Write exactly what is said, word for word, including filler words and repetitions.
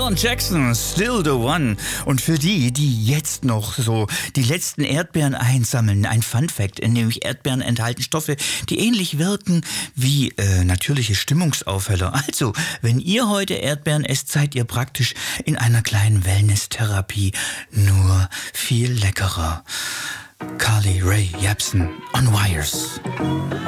Alan Jackson, Still the One. Und für die, die jetzt noch so die letzten Erdbeeren einsammeln, ein Fun-Fact, nämlich Erdbeeren enthalten Stoffe, die ähnlich wirken wie äh, natürliche Stimmungsaufheller. Also, wenn ihr heute Erdbeeren esst, seid ihr praktisch in einer kleinen Wellness-Therapie, nur viel leckerer. Carly Rae Jepsen on Wires.